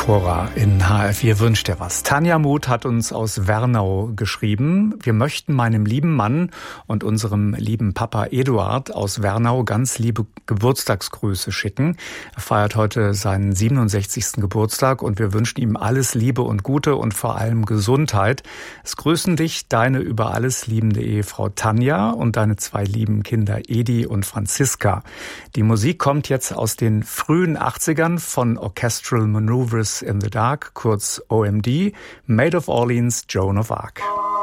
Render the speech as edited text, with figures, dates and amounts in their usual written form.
Cora in HR4 wünscht dir was. Tanja Muth hat uns aus Wernau geschrieben. Wir möchten meinem lieben Mann und unserem lieben Papa Eduard aus Wernau ganz liebe Geburtstagsgrüße schicken. Er feiert heute seinen 67. Geburtstag und wir wünschen ihm alles Liebe und Gute und vor allem Gesundheit. Es grüßen dich deine über alles liebende Ehefrau Tanja und deine zwei lieben Kinder Edi und Franziska. Die Musik kommt jetzt aus den frühen 80ern von Orchestral Maneuvers in the Dark, kurz OMD, Maid of Orleans, Joan of Arc.